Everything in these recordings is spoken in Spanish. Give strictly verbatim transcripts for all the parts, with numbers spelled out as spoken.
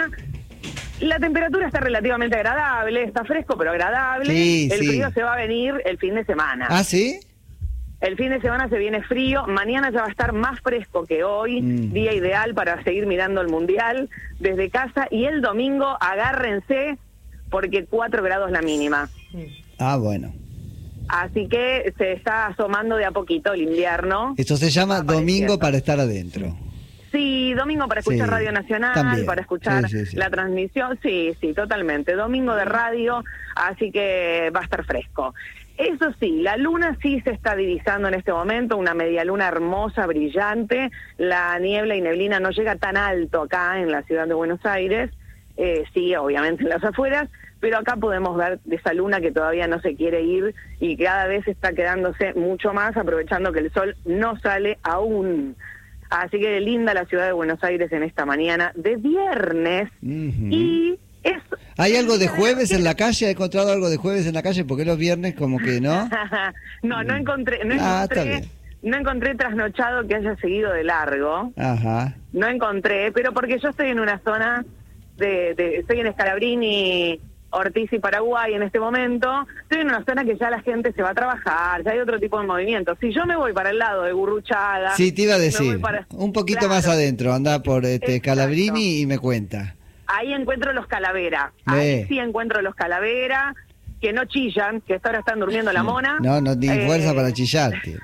mañana. La temperatura está relativamente agradable, está fresco pero agradable. Sí, el sí. frío se va a venir el fin de semana. ¿Ah, sí? El fin de semana se viene frío, mañana ya va a estar más fresco que hoy, Mm. día ideal para seguir mirando el Mundial desde casa, y el domingo agárrense porque cuatro grados la mínima. Ah, bueno. Así que se está asomando de a poquito el invierno. Esto se llama domingo para estar adentro. Sí, domingo para escuchar Sí, Radio Nacional, también. para escuchar Sí, sí, sí. la transmisión, sí, sí, totalmente. Domingo de radio, así que va a estar fresco. Eso sí, la luna sí se está divisando en este momento, una media luna hermosa, brillante. La niebla y neblina no llega tan alto acá en la ciudad de Buenos Aires, eh, sí, obviamente en las afueras, pero acá podemos ver de esa luna que todavía no se quiere ir y cada vez está quedándose mucho más, aprovechando que el sol no sale aún. Así que linda la ciudad de Buenos Aires en esta mañana de viernes. Uh-huh. Y es... ¿Hay algo de jueves en la calle? ¿Ha encontrado algo de jueves en la calle? Porque los viernes como que no. no, no encontré, no Ah, está encontré, bien. no encontré trasnochado que haya seguido de largo. Ajá. No encontré, pero porque yo estoy en una zona de, de estoy en Scalabrini, Ortiz y Paraguay en este momento. Estoy en una zona que ya la gente se va a trabajar, ya hay otro tipo de movimiento. Si yo me voy para el lado de Gurruchaga... Sí, te iba a me decir. voy para- Un poquito Claro. más adentro. Anda por este Exacto. Scalabrini y me cuenta. Ahí encuentro los Calavera. Ahí Eh. sí encuentro los Calavera, que no chillan, que hasta ahora están durmiendo la mona. No, no, ni Eh, fuerza para chillar, tío.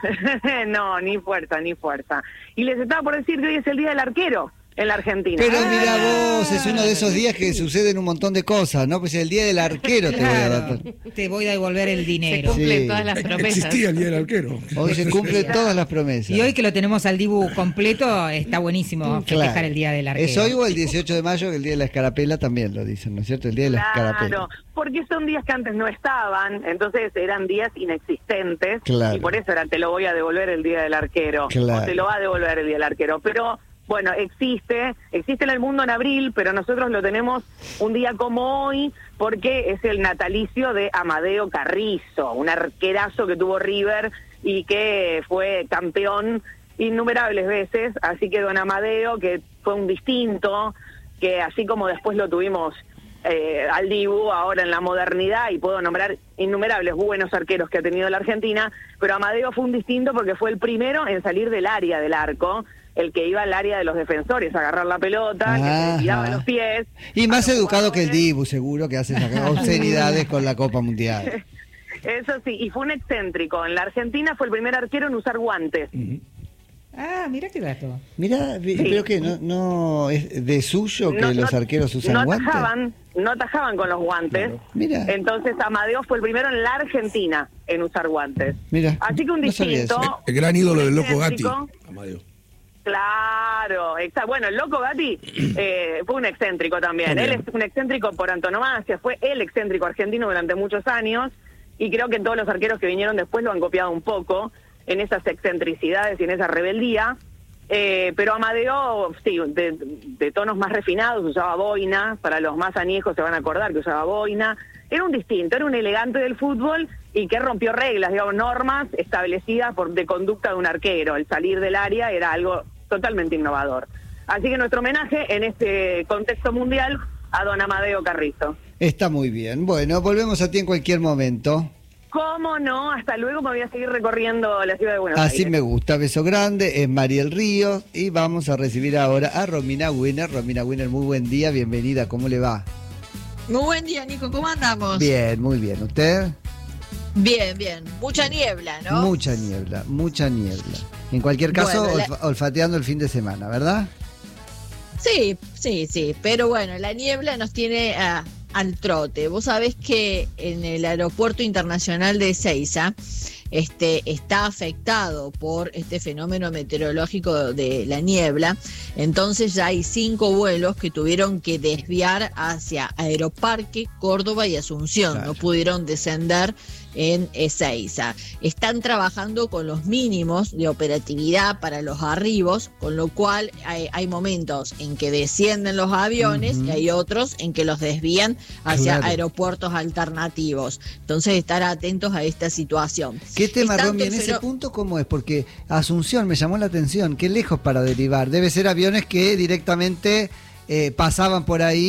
no, ni fuerza, ni fuerza. Y les estaba por decir que hoy es el Día del Arquero en la Argentina. Pero Ah. mira vos, es uno de esos días que suceden un montón de cosas, ¿no? Pues el día del arquero te voy a dar. Claro, te voy a devolver el Se dinero. cumplen Sí. todas las promesas. Existía el día del arquero. Hoy se cumplen todas las promesas. Y hoy que lo tenemos al Dibu completo, está buenísimo festejar Claro. el Día del Arquero. ¿Es hoy o el dieciocho de mayo, que el día de la escarapela también lo dicen, ¿no es cierto? El día de la escarapela. Claro, porque son días que antes no estaban, entonces eran días inexistentes, Claro. y por eso era te lo voy a devolver el Día del Arquero, Claro. o te lo va a devolver el Día del Arquero, pero bueno, existe, existe en el mundo en abril, pero nosotros lo tenemos un día como hoy, porque es el natalicio de Amadeo Carrizo, un arquerazo que tuvo River y que fue campeón innumerables veces, así que don Amadeo, que fue un distinto, que así como después lo tuvimos eh, al Dibu ahora en la modernidad, y puedo nombrar innumerables buenos arqueros que ha tenido la Argentina, pero Amadeo fue un distinto porque fue el primero en salir del área del arco, el que iba al área de los defensores a agarrar la pelota, que se le tiraba Ajá. los pies. Y más a los educado que el jugadores. Dibu, seguro, que hace esas obscenidades con la Copa Mundial. Eso sí, y fue un excéntrico. En la Argentina fue el primer arquero en usar guantes. Ah, mira qué dato. Mira, vi- Sí. pero que no, no es de suyo que No- los no- arqueros usan no guantes. atajaban, no atajaban con los guantes. Mira. Entonces Amadeo fue el primero en la Argentina en usar guantes. Mira, Así que un no sabía distinto. eso. El gran ídolo del loco Gatti. excéntrico. Amadeo. Claro, exacto. Bueno, el loco Gatti eh, fue un excéntrico también. También. Él es un excéntrico por antonomasia, fue el excéntrico argentino durante muchos años, y creo que todos los arqueros que vinieron después lo han copiado un poco en esas excentricidades y en esa rebeldía. Eh, pero Amadeo, sí, de, de tonos más refinados, usaba boina. Para los más añejos se van a acordar que usaba boina. Era un distinto, era un elegante del fútbol y que rompió reglas, digamos, normas establecidas por de conducta de un arquero. El salir del área era algo totalmente innovador. Así que nuestro homenaje en este contexto mundial a don Amadeo Carrizo. Está muy bien. Bueno, volvemos a ti en cualquier momento. ¿Cómo no? Hasta luego, me voy a seguir recorriendo la ciudad de Buenos Así Aires. me gusta. Beso grande. Es Mariel Ríos. Y vamos a recibir ahora a Romina Winner. Romina Winner, muy buen día. Bienvenida. ¿Cómo le va? Muy buen día, Nico. ¿Cómo andamos? Bien, muy bien. ¿Usted? Bien, bien. Mucha niebla, ¿no? Mucha niebla, mucha niebla. En cualquier caso, Bueno, la- olfa- olfateando el fin de semana, ¿verdad? Sí, sí, sí. Pero bueno, la niebla nos tiene ah, al trote. Vos sabés que en el aeropuerto internacional de Ezeiza este, está afectado por este fenómeno meteorológico de la niebla. Entonces ya hay cinco vuelos que tuvieron que desviar hacia Aeroparque, Córdoba y Asunción. Claro. No pudieron descender en Ezeiza. Están trabajando con los mínimos de operatividad para los arribos, con lo cual hay, hay momentos en que descienden los aviones Ujú. y hay otros en que los desvían hacia Claro. aeropuertos alternativos. Entonces estar atentos a esta situación. ¿Qué tema, Es tanto Romy, en el ese fenó- punto cómo es? Porque Asunción me llamó la atención, qué lejos para derivar. Debe ser aviones que directamente eh, pasaban por ahí